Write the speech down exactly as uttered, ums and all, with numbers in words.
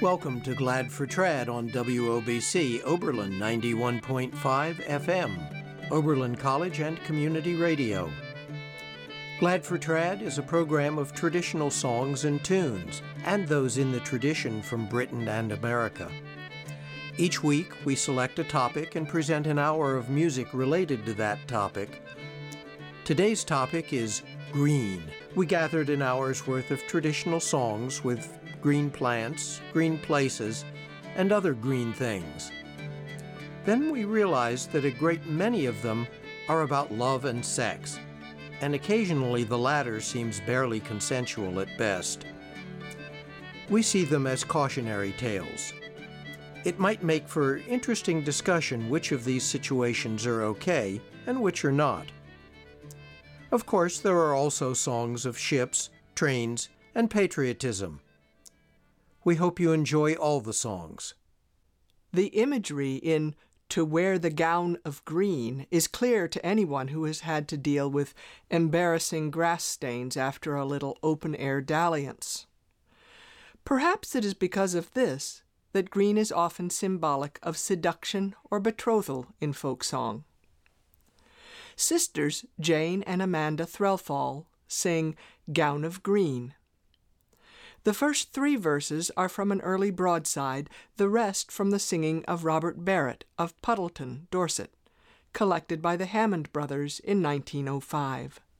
Welcome to Glad for Trad on W O B C Oberlin ninety-one point five F M, Oberlin College and Community Radio. Glad for Trad is a program of traditional songs and tunes, and those in the tradition from Britain and America. Each week, we select a topic and present an hour of music related to that topic. Today's topic is green. We gathered an hour's worth of traditional songs with green plants, green places, and other green things. Then we realized that a great many of them are about love and sex, and occasionally the latter seems barely consensual at best. We see them as cautionary tales. It might make for interesting discussion which of these situations are okay and which are not. Of course, there are also songs of ships, trains, and patriotism. We hope you enjoy all the songs. The imagery in To Wear the Gown of Green is clear to anyone who has had to deal with embarrassing grass stains after a little open-air dalliance. Perhaps it is because of this that green is often symbolic of seduction or betrothal in folk song. Sisters Jane and Amanda Threlfall sing Gown of Green. The first three verses are from an early broadside, the rest from the singing of Robert Barrett of Puddleton, Dorset, collected by the Hammond Brothers in nineteen oh five.